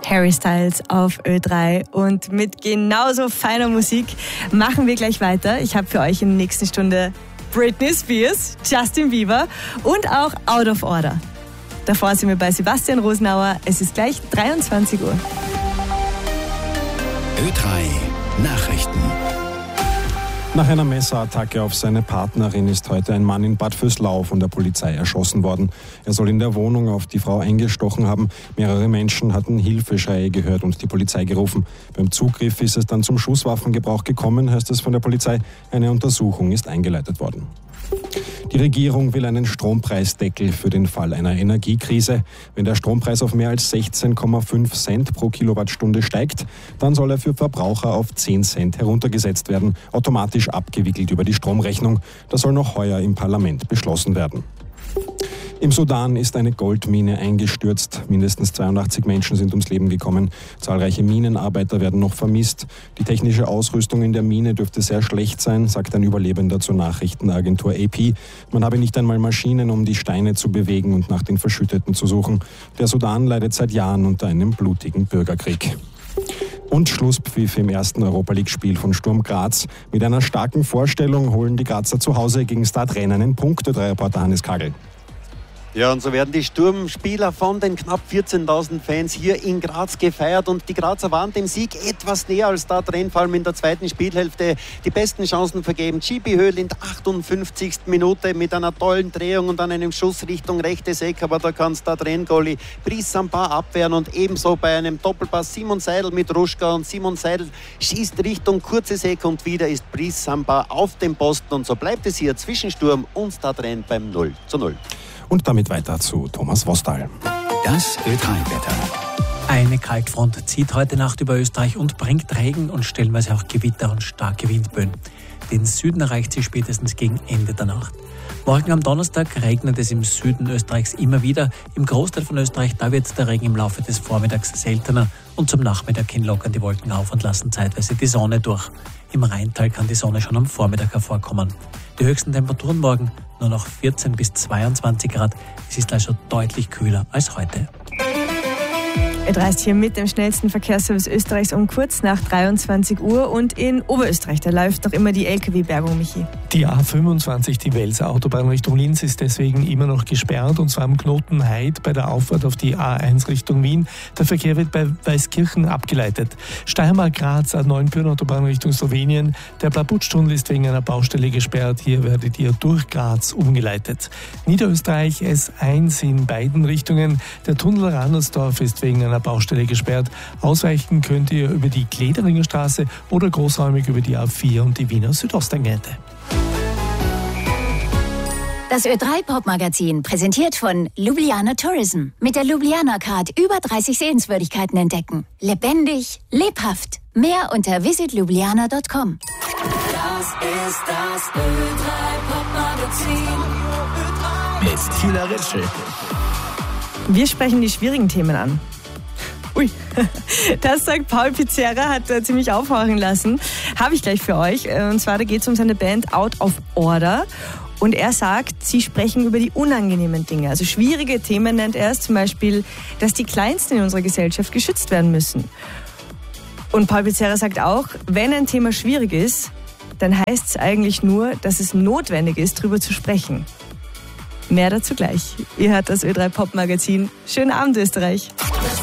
Harry Styles auf Ö3 und mit genauso feiner Musik machen wir gleich weiter. Ich habe für euch in der nächsten Stunde Britney Spears, Justin Bieber und auch Out of Order. Davor sind wir bei Sebastian Rosenauer. Es ist gleich 23 Uhr. Ö3 Nachrichten. Nach einer Messerattacke auf seine Partnerin ist heute ein Mann in Bad Vöslau von der Polizei erschossen worden. Er soll in der Wohnung auf die Frau eingestochen haben. Mehrere Menschen hatten Hilfeschreie gehört und die Polizei gerufen. Beim Zugriff ist es dann zum Schusswaffengebrauch gekommen, heißt es von der Polizei. Eine Untersuchung ist eingeleitet worden. Die Regierung will einen Strompreisdeckel für den Fall einer Energiekrise. Wenn der Strompreis auf mehr als 16,5 Cent pro Kilowattstunde steigt, dann soll er für Verbraucher auf 10 Cent heruntergesetzt werden, automatisch abgewickelt über die Stromrechnung. Das soll noch heuer im Parlament beschlossen werden. Im Sudan ist eine Goldmine eingestürzt. Mindestens 82 Menschen sind ums Leben gekommen. Zahlreiche Minenarbeiter werden noch vermisst. Die technische Ausrüstung in der Mine dürfte sehr schlecht sein, sagt ein Überlebender zur Nachrichtenagentur AP. Man habe nicht einmal Maschinen, um die Steine zu bewegen und nach den Verschütteten zu suchen. Der Sudan leidet seit Jahren unter einem blutigen Bürgerkrieg. Und Schlusspfiff im ersten Europa-League-Spiel von Sturm Graz. Mit einer starken Vorstellung holen die Grazer zu Hause gegen Stade einen Punkt, Reporter Hannes Kagel. Ja, und so werden die Sturmspieler von den knapp 14.000 Fans hier in Graz gefeiert. Und die Grazer waren dem Sieg etwas näher als da drin, vor allem in der zweiten Spielhälfte. Die besten Chancen vergeben. Chibi Höhl in der 58. Minute mit einer tollen Drehung und dann einem Schuss Richtung rechtes Eck. Aber da kann da drin Goalie Brice Samba abwehren. Und ebenso bei einem Doppelpass Simon Seidel mit Ruschka. Und Simon Seidel schießt Richtung kurzes Eck. Und wieder ist Brice Samba auf dem Posten. Und so bleibt es hier zwischen Sturm und Stade Rennes beim 0:0. Und damit weiter zu Thomas Wostal. Das Ö3-Wetter. Eine Kaltfront zieht heute Nacht über Österreich und bringt Regen und stellenweise auch Gewitter und starke Windböen. Den Süden erreicht sie spätestens gegen Ende der Nacht. Morgen am Donnerstag regnet es im Süden Österreichs immer wieder. Im Großteil von Österreich, da wird der Regen im Laufe des Vormittags seltener und zum Nachmittag hin lockern die Wolken auf und lassen zeitweise die Sonne durch. Im Rheintal kann die Sonne schon am Vormittag hervorkommen. Die höchsten Temperaturen morgen nur noch 14 bis 22 Grad. Es ist also deutlich kühler als heute. Ö3 ist hier mit dem schnellsten Verkehrsservice Österreichs um kurz nach 23 Uhr und in Oberösterreich, da läuft noch immer die LKW-Bergung, Michi. Die A25, die Welser Autobahn Richtung Linz, ist deswegen immer noch gesperrt, und zwar am Knoten Heid bei der Auffahrt auf die A1 Richtung Wien. Der Verkehr wird bei Weißkirchen abgeleitet. Steiermark-Graz, A9 Richtung Slowenien. Der Blabutsch-Tunnel ist wegen einer Baustelle gesperrt. Hier werdet ihr durch Graz umgeleitet. Niederösterreich S1 in beiden Richtungen. Der Tunnel Randersdorf ist wegen einer Baustelle gesperrt. Ausweichen könnt ihr über die Glederinger Straße oder großräumig über die A4 und die Wiener Südosttangente. Das Ö3-Pop-Magazin präsentiert von Ljubljana Tourism. Mit der Ljubljana Card über 30 Sehenswürdigkeiten entdecken. Lebendig, lebhaft. Mehr unter visitljubljana.com. Das ist das Ö3-Pop-Magazin. Mit Tila Ritschel. Wir sprechen die schwierigen Themen an. Ui, das sagt Paul Pizzerra, hat ziemlich aufhorchen lassen. Habe ich gleich für euch. Und zwar, da geht es um seine Band Out of Order. Und er sagt, sie sprechen über die unangenehmen Dinge. Also schwierige Themen nennt er es, zum Beispiel, dass die Kleinsten in unserer Gesellschaft geschützt werden müssen. Und Paul Pizzerra sagt auch, wenn ein Thema schwierig ist, dann heißt es eigentlich nur, dass es notwendig ist, darüber zu sprechen. Mehr dazu gleich. Ihr hört das Ö3 Pop Magazin. Schönen Abend, Österreich.